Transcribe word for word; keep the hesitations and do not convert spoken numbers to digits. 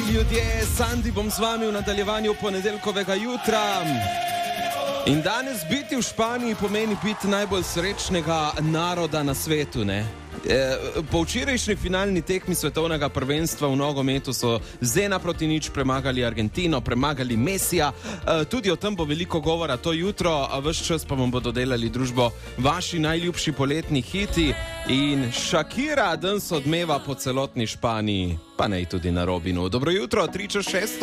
ljudje, Sandi bom z vami v nadaljevanju ponedeljkovega jutra. In danes biti v Španiji pomeni biti najbolj srečnega naroda na svetu, ne? E, po včerajšnji finalni tekmi svetovnega prvenstva v nogometu so z ena proti nič premagali Argentino, premagali Messija. E, tudi o tem bo veliko govora to jutro, a ves čas pa vam bodo delali družbo vaši najljubši poletni hiti. In Shakira danes odmeva po celotni Španiji, pa ne tudi na Robinu. Dobro jutro, tri čez šest.